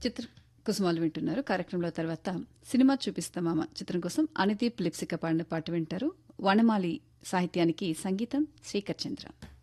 చిత్ర కుసుమాలు వింటున్నారు. కార్యక్రమంలో తర్వాత సినిమా చూపిస్తామామ చిత్రం కోసం అనిదీప్ లిప్సిక పాడిన పాట వింటారు. వనమాలి సాహిత్యానికి సంగీతం శ్రీకర్ చంద్ర.